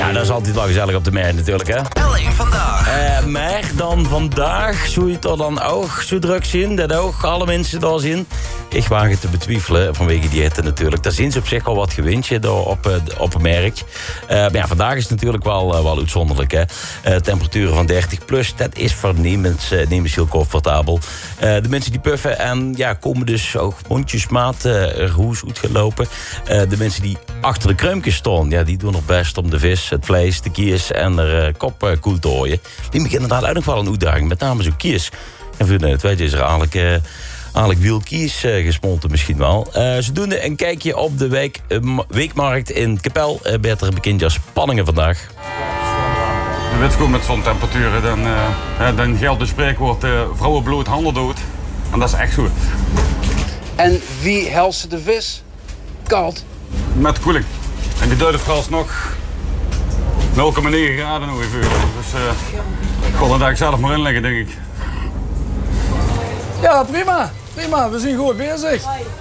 Ja, dat is altijd wel gezellig op de mer natuurlijk, hè. L1 vandaag. Maar dan vandaag, zou je het er dan ook zo druk zien, dat ook alle mensen daar zien. Ik waag het te betwijfelen, vanwege die hitte natuurlijk. Daar zien ze op zich al wat gewindje daar op een merk. Maar ja, vandaag is het natuurlijk wel uitzonderlijk, hè. Temperaturen van 30 plus, dat is voor niemand heel comfortabel. De mensen die puffen en ja, komen dus ook mondjesmaat, roes uitgelopen. De mensen die achter de kruimkjes staan, ja, die doen het best om de vis, het vlees, de kies en de kop koel te hooien. Die beginnen inderdaad ook nog wel een uitdaging, met name zo'n kies. En voor het weet is er eigenlijk wielkies gesmolten misschien wel. Ze doen een kijkje op de weekmarkt in Kapel. Beter bekend als spanningen vandaag. Je weet goed, met zo'n temperaturen, dan geldt het spreekwoord vrouwen bloed, handen dood. En dat is echt goed. En wie helst de vis? Koud. Met koeling. En die duidt vooralsnog 0,9 graden ongeveer. Dus god, dan ga ik zelf maar inleggen, denk ik. Ja, prima. Prima, we zijn goed bezig.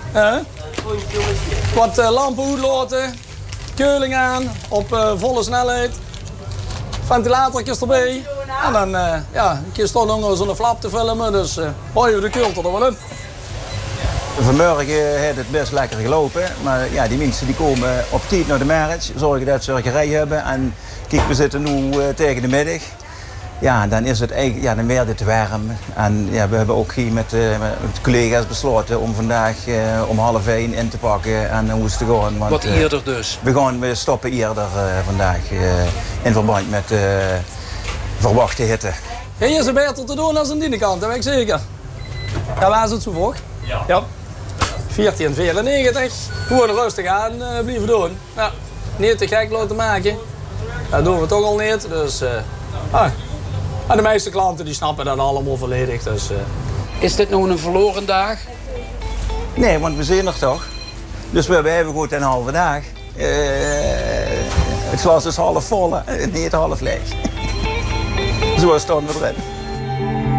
Wat lampen uitlaten, keuling aan op volle snelheid. Ventilatortjes erbij. En dan een keer stond nog zo'n flap te filmen, dus hoor je de kult er wel in. Vanmorgen heeft het best lekker gelopen, maar ja, die mensen die komen op tijd naar de markt, zorgen dat ze een gerei hebben. En kijk, we zitten nu tegen de middag. Ja, dan is het eigenlijk, ja, dan werd het warm. En ja, we hebben ook hier met collega's besloten om vandaag om 12:30 in te pakken en naar huis te gaan. Want, wat eerder dus? We stoppen eerder vandaag in verband met verwachte hitte. Hier is het beter te doen dan aan die kant, dat weet ik zeker. Ja, waar is het zo vroeg? Ja. 14,94. Gewoon rustig aan blijven doen. Ja, niet te gek laten maken. Dat doen we toch al niet, dus... Maar de meeste klanten die snappen dat allemaal volledig. Dus, Is dit nog een verloren dag? Nee, want we zijn er toch. Dus we hebben goed een halve dag. Het glas is half vol, niet half leeg. Zo staan we erin.